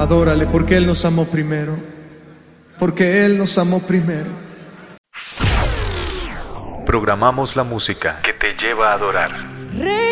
Adórale porque Él nos amó primero. Porque Él nos amó primero. Programamos la música que te lleva a adorar.